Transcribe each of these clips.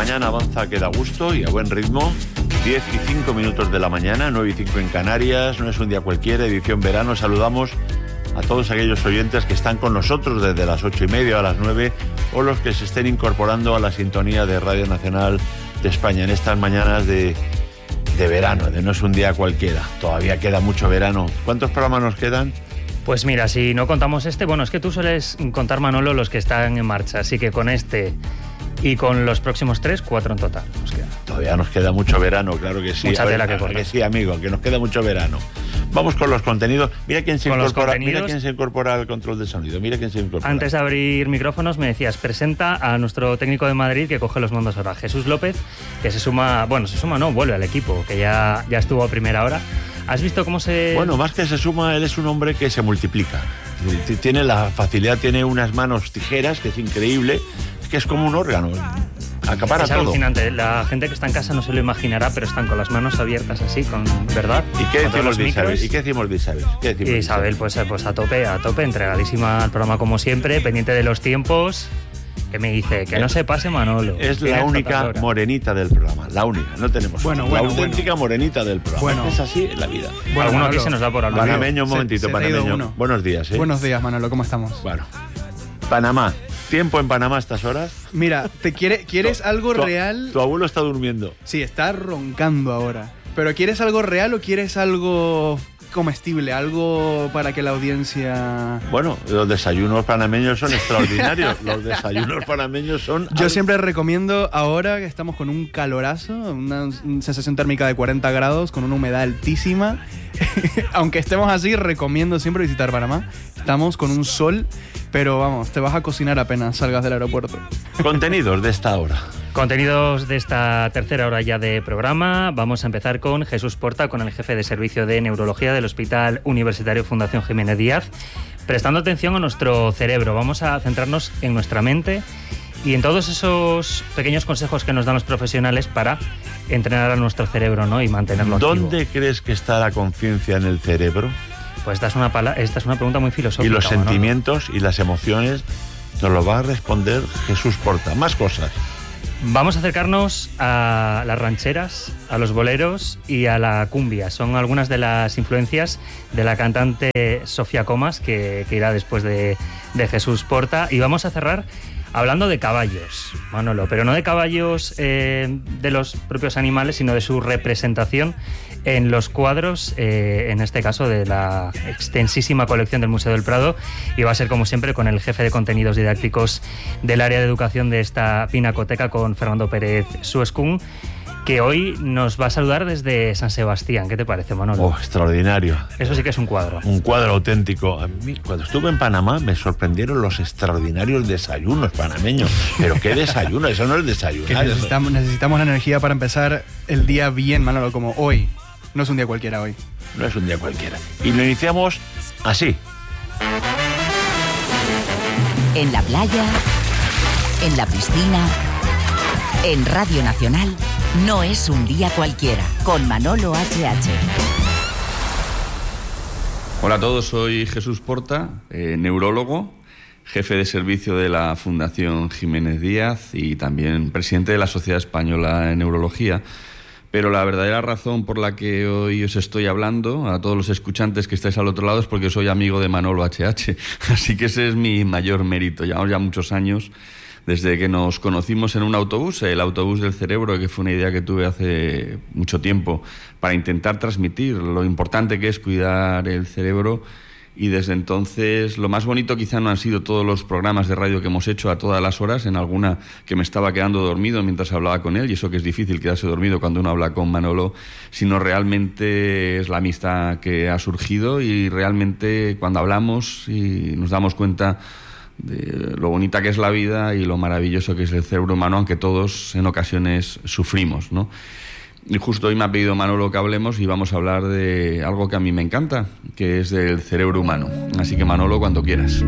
mañana avanza que da gusto y a buen ritmo. 10 y 5 minutos de la mañana, 9 y 5 en Canarias. No es un día cualquiera, edición verano. Saludamos a todos aquellos oyentes que están con nosotros desde las 8:30 a las 9 o los que se estén incorporando a la sintonía de Radio Nacional de España en estas mañanas de verano, de no es un día cualquiera. Todavía queda mucho verano. ¿Cuántos programas nos quedan? Pues mira, si no contamos bueno, es que tú sueles contar, Manolo, los que están en marcha, así que con este y con los próximos 3, 4 en total nos queda. Todavía nos queda mucho verano, claro que sí. Mucha tela que cortar. Que sí, amigo, que nos queda mucho verano. Vamos con los contenidos. Mira quién se incorpora al control de sonido. Mira quién se incorpora. Antes de abrir micrófonos me decías, presenta a nuestro técnico de Madrid que coge los mandos ahora, Jesús López, que vuelve al equipo, que ya estuvo a primera hora. ¿Has visto cómo se...? Bueno, más que se suma, él es un hombre que se multiplica. Tiene la facilidad, tiene unas manos tijeras, que es increíble, que es como un órgano. Acapara todo. Es alucinante. La gente que está en casa no se lo imaginará, pero están con las manos abiertas así, ¿verdad? ¿Y qué decimos de Isabel? ¿Y qué decimos de Isabel? Isabel, pues a tope, entregadísima al programa como siempre, pendiente de los tiempos. Que me dice que no se pase, Manolo. Es la única morenita del programa, la única, no tenemos la auténtica morenita del programa. Bueno, es así en la vida. Bueno, alguno aquí se nos da por hablar. Panameño, un momentito, panameño. Buenos días, ¿eh? Buenos días, Manolo, ¿cómo estamos? Bueno, Panamá. ¿Tiempo en Panamá a estas horas? Mira, ¿quieres algo real? Tu abuelo está durmiendo. Sí, está roncando ahora. ¿Pero quieres algo real o quieres algo comestible? Algo para que la audiencia... Bueno, los desayunos panameños son extraordinarios. Los desayunos panameños son... Yo siempre recomiendo, ahora que estamos con un calorazo, una sensación térmica de 40 grados, con una humedad altísima, aunque estemos así, recomiendo siempre visitar Panamá. Estamos con un sol, pero vamos, te vas a cocinar apenas salgas del aeropuerto. Contenidos de esta hora. Contenidos de esta tercera hora ya de programa. Vamos a empezar con Jesús Porta, con el jefe de servicio de neurología del Hospital Universitario Fundación Jiménez Díaz, prestando atención a nuestro cerebro. Vamos a centrarnos en nuestra mente y en todos esos pequeños consejos que nos dan los profesionales para entrenar a nuestro cerebro, ¿no? Y mantenerlo activo. ¿Dónde crees que está la conciencia en el cerebro? Pues esta es una pregunta muy filosófica. Y los sentimientos y las emociones nos lo va a responder Jesús Porta. Más cosas. Vamos a acercarnos a las rancheras, a los boleros y a la cumbia. Son algunas de las influencias de la cantante Sofía Comas, que irá después de Jesús Porta. Y vamos a cerrar hablando de caballos, Manolo, pero no de caballos de los propios animales, sino de su representación en los cuadros, en este caso de la extensísima colección del Museo del Prado, y va a ser como siempre con el jefe de contenidos didácticos del área de educación de esta pinacoteca, con Fernando Pérez Suescún, que hoy nos va a saludar desde San Sebastián. ¿Qué te parece, Manolo? Oh, extraordinario. Eso sí que es un cuadro. Un cuadro auténtico. A mí, cuando estuve en Panamá, me sorprendieron los extraordinarios desayunos panameños. ¿Pero qué desayuno? Eso no es desayunar. Necesitamos la energía para empezar el día bien, Manolo, como hoy. No es un día cualquiera hoy. No es un día cualquiera. Y lo iniciamos así. En la playa, en la piscina, en Radio Nacional, no es un día cualquiera, con Manolo H.H. Hola a todos, soy Jesús Porta, neurólogo, jefe de servicio de la Fundación Jiménez Díaz y también presidente de la Sociedad Española de Neurología. Pero la verdadera razón por la que hoy os estoy hablando, a todos los escuchantes que estáis al otro lado, es porque soy amigo de Manolo H.H. Así que ese es mi mayor mérito. Llevamos ya muchos años desde que nos conocimos en un autobús, el autobús del cerebro, que fue una idea que tuve hace mucho tiempo para intentar transmitir lo importante que es cuidar el cerebro. Y desde entonces lo más bonito quizá no han sido todos los programas de radio que hemos hecho a todas las horas, en alguna que me estaba quedando dormido mientras hablaba con él, y eso que es difícil quedarse dormido cuando uno habla con Manolo, sino realmente es la amistad que ha surgido, y realmente cuando hablamos y nos damos cuenta de lo bonita que es la vida y lo maravilloso que es el cerebro humano, aunque todos en ocasiones sufrimos, ¿no? Y justo hoy me ha pedido Manolo que hablemos y vamos a hablar de algo que a mí me encanta, que es del cerebro humano. Así que Manolo, cuando quieras.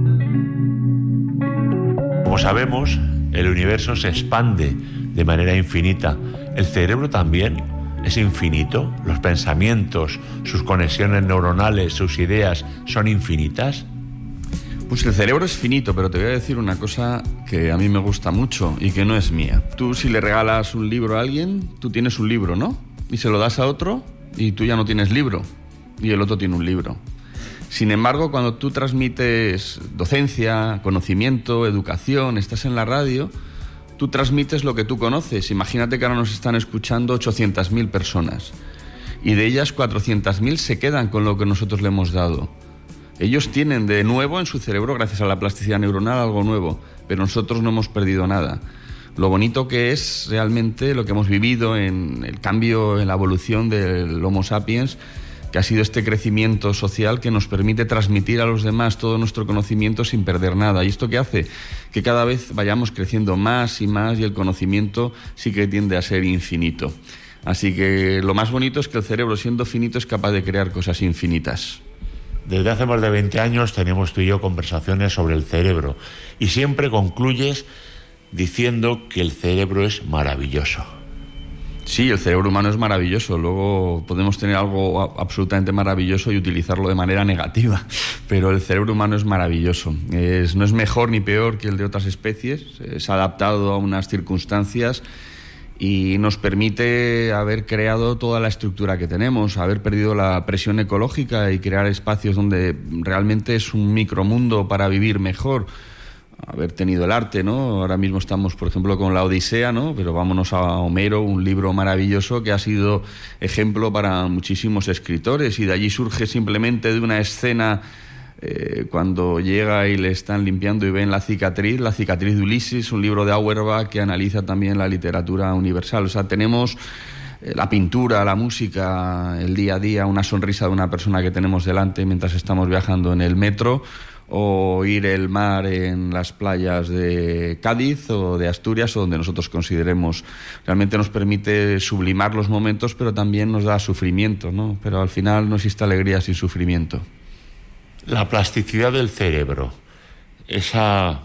Como sabemos, el universo se expande de manera infinita. El cerebro también es infinito. Los pensamientos, sus conexiones neuronales, sus ideas son infinitas. Pues el cerebro es finito, pero te voy a decir una cosa que a mí me gusta mucho y que no es mía. Tú, si le regalas un libro a alguien, tú tienes un libro, ¿no? Y se lo das a otro y tú ya no tienes libro y el otro tiene un libro. Sin embargo, cuando tú transmites docencia, conocimiento, educación, estás en la radio, tú transmites lo que tú conoces. Imagínate que ahora nos están escuchando 800.000 personas y de ellas 400.000 se quedan con lo que nosotros le hemos dado. Ellos tienen de nuevo en su cerebro, gracias a la plasticidad neuronal, algo nuevo, pero nosotros no hemos perdido nada. Lo bonito que es realmente lo que hemos vivido en el cambio, en la evolución del Homo sapiens, que ha sido este crecimiento social que nos permite transmitir a los demás todo nuestro conocimiento sin perder nada. ¿Y esto qué hace? Que cada vez vayamos creciendo más y más y el conocimiento sí que tiende a ser infinito. Así que lo más bonito es que el cerebro, siendo finito, es capaz de crear cosas infinitas. Desde hace más de 20 años tenemos tú y yo conversaciones sobre el cerebro y siempre concluyes diciendo que el cerebro es maravilloso. Sí, el cerebro humano es maravilloso. Luego podemos tener algo absolutamente maravilloso y utilizarlo de manera negativa, pero el cerebro humano es maravilloso. No es mejor ni peor que el de otras especies, es adaptado a unas circunstancias y nos permite haber creado toda la estructura que tenemos, haber perdido la presión ecológica y crear espacios donde realmente es un micromundo para vivir mejor. Haber tenido el arte, ¿no? Ahora mismo estamos, por ejemplo, con la Odisea, ¿no? Pero vámonos a Homero, un libro maravilloso que ha sido ejemplo para muchísimos escritores, y de allí surge simplemente de una escena cuando llega y le están limpiando y ven la cicatriz de Ulises, un libro de Auerbach que analiza también la literatura universal. O sea, tenemos la pintura, la música, el día a día, una sonrisa de una persona que tenemos delante mientras estamos viajando en el metro, o oír el mar en las playas de Cádiz o de Asturias o donde nosotros consideremos. Realmente nos permite sublimar los momentos, pero también nos da sufrimiento, ¿no? Pero al final no existe alegría sin sufrimiento. La plasticidad del cerebro, esa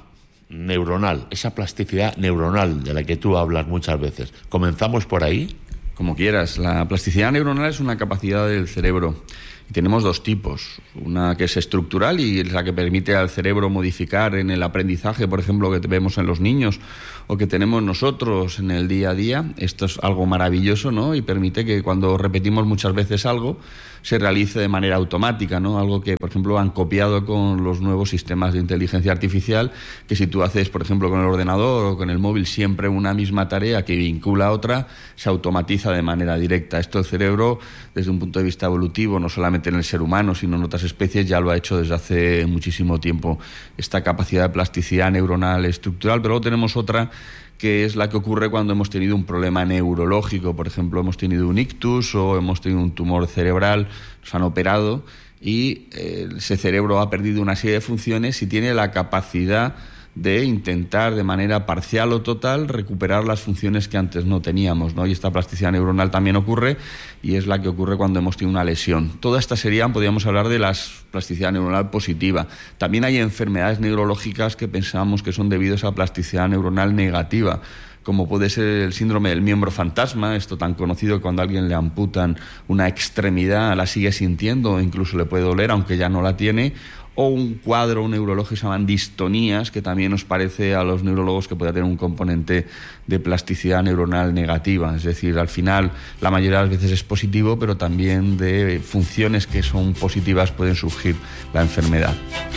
plasticidad neuronal de la que tú hablas muchas veces, ¿comenzamos por ahí? Como quieras. La plasticidad neuronal es una capacidad del cerebro. Y tenemos dos tipos. Una que es estructural y es la que permite al cerebro modificar en el aprendizaje, por ejemplo, que vemos en los niños o que tenemos nosotros en el día a día. Esto es algo maravilloso, ¿no? Y permite que cuando repetimos muchas veces algo se realice de manera automática, ¿no? Algo que, por ejemplo, han copiado con los nuevos sistemas de inteligencia artificial, que si tú haces, por ejemplo, con el ordenador o con el móvil siempre una misma tarea que vincula a otra, se automatiza de manera directa. Esto el cerebro, desde un punto de vista evolutivo, no solamente en el ser humano, sino en otras especies, ya lo ha hecho desde hace muchísimo tiempo. Esta capacidad de plasticidad neuronal estructural, pero luego tenemos otra que es la que ocurre cuando hemos tenido un problema neurológico. Por ejemplo, hemos tenido un ictus o hemos tenido un tumor cerebral, nos han operado y ese cerebro ha perdido una serie de funciones y tiene la capacidad de intentar de manera parcial o total recuperar las funciones que antes no teníamos, ¿no? Y esta plasticidad neuronal también ocurre y es la que ocurre cuando hemos tenido una lesión. Toda esta podríamos hablar de la plasticidad neuronal positiva. También hay enfermedades neurológicas que pensamos que son debidas a plasticidad neuronal negativa, como puede ser el síndrome del miembro fantasma, esto tan conocido que cuando a alguien le amputan una extremidad la sigue sintiendo o incluso le puede doler aunque ya no la tiene, o un cuadro neurológico que se llaman distonías, que también nos parece a los neurólogos que puede tener un componente de plasticidad neuronal negativa. Es decir, al final la mayoría de las veces es positivo, pero también de funciones que son positivas pueden surgir la enfermedad.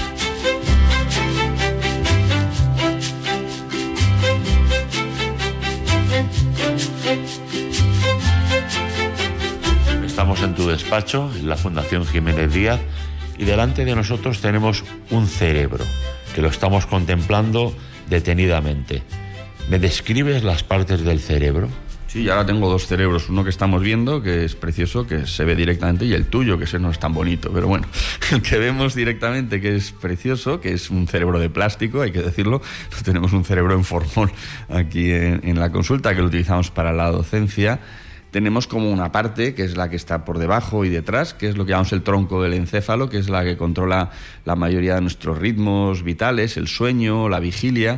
Estamos en tu despacho, en la Fundación Jiménez Díaz, y delante de nosotros tenemos un cerebro, que lo estamos contemplando detenidamente. ¿Me describes las partes del cerebro? Sí, ahora tengo dos cerebros, uno que estamos viendo, que es precioso, que se ve directamente, y el tuyo, que ese no es tan bonito, pero bueno, el que vemos directamente, que es precioso, que es un cerebro de plástico, hay que decirlo, no tenemos un cerebro en formol aquí en la consulta, que lo utilizamos para la docencia. Tenemos como una parte, que es la que está por debajo y detrás, que es lo que llamamos el tronco del encéfalo, que es la que controla la mayoría de nuestros ritmos vitales, el sueño, la vigilia,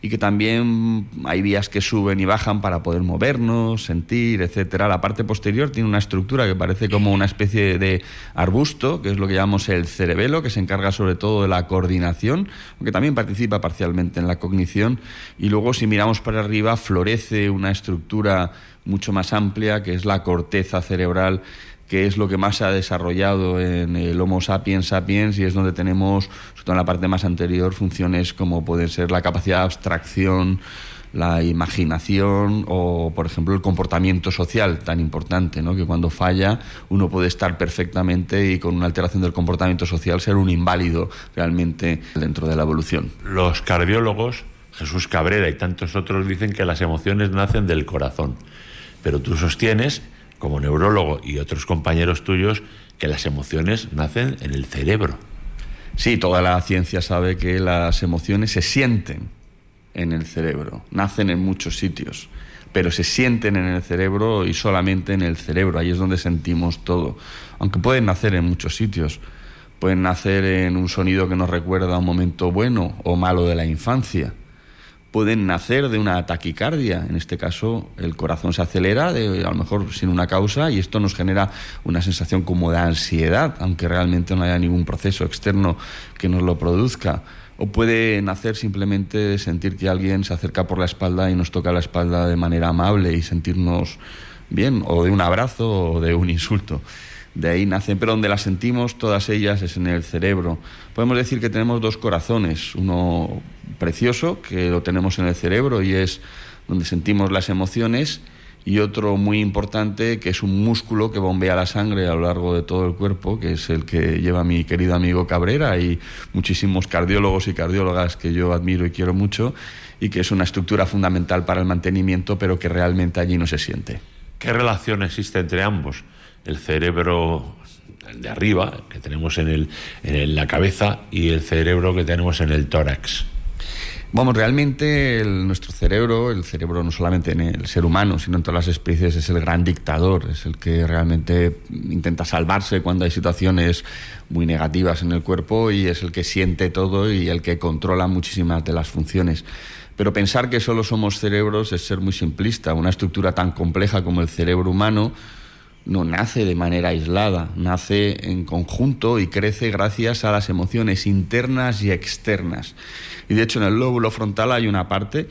y que también hay vías que suben y bajan para poder movernos, sentir, etcétera. La parte posterior tiene una estructura que parece como una especie de arbusto, que es lo que llamamos el cerebelo, que se encarga sobre todo de la coordinación, aunque también participa parcialmente en la cognición. Y luego, si miramos para arriba, florece una estructura mucho más amplia, que es la corteza cerebral, que es lo que más se ha desarrollado en el Homo sapiens sapiens, y es donde tenemos, sobre todo en la parte más anterior, funciones como pueden ser la capacidad de abstracción, la imaginación o, por ejemplo, el comportamiento social, tan importante, ¿no? Que cuando falla uno puede estar perfectamente y con una alteración del comportamiento social ser un inválido realmente dentro de la evolución. Los cardiólogos, Jesús Cabrera y tantos otros, dicen que las emociones nacen del corazón, pero tú sostienes, como neurólogo y otros compañeros tuyos, que las emociones nacen en el cerebro. Sí, toda la ciencia sabe que las emociones se sienten en el cerebro, nacen en muchos sitios, pero se sienten en el cerebro y solamente en el cerebro, ahí es donde sentimos todo, aunque pueden nacer en muchos sitios. Pueden nacer en un sonido que nos recuerda a un momento bueno o malo de la infancia. Pueden nacer de una taquicardia, en este caso el corazón se acelera, a lo mejor sin una causa, y esto nos genera una sensación como de ansiedad, aunque realmente no haya ningún proceso externo que nos lo produzca. O puede nacer simplemente de sentir que alguien se acerca por la espalda y nos toca la espalda de manera amable y sentirnos bien, o de un abrazo o de un insulto. De ahí nacen, pero donde las sentimos todas ellas es en el cerebro. Podemos decir que tenemos dos corazones, uno precioso, que lo tenemos en el cerebro y es donde sentimos las emociones, y otro muy importante, que es un músculo que bombea la sangre a lo largo de todo el cuerpo, que es el que lleva mi querido amigo Cabrera y muchísimos cardiólogos y cardiólogas que yo admiro y quiero mucho, y que es una estructura fundamental para el mantenimiento, pero que realmente allí no se siente. ¿Qué relación existe entre ambos? El cerebro de arriba, que tenemos en la cabeza, y el cerebro que tenemos en el tórax. Vamos, realmente nuestro cerebro, el cerebro no solamente en el ser humano, sino en todas las especies, es el gran dictador, es el que realmente intenta salvarse cuando hay situaciones muy negativas en el cuerpo, y es el que siente todo y el que controla muchísimas de las funciones. Pero pensar que solo somos cerebros es ser muy simplista. Una estructura tan compleja como el cerebro humano no nace de manera aislada, nace en conjunto y crece gracias a las emociones internas y externas. Y de hecho en el lóbulo frontal hay una parte,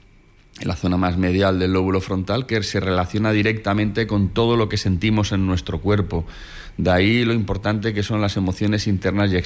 en la zona más medial del lóbulo frontal, que se relaciona directamente con todo lo que sentimos en nuestro cuerpo. De ahí lo importante que son las emociones internas y externas